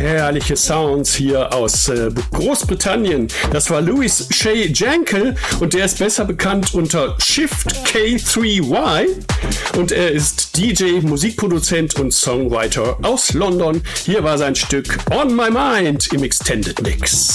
herrliche Sounds hier aus Großbritannien. Das war Louis Shay Jankel und der ist besser bekannt unter Shift K3Y und er ist DJ, Musikproduzent und Songwriter aus London. Hier war sein Stück On My Mind im Extended Mix.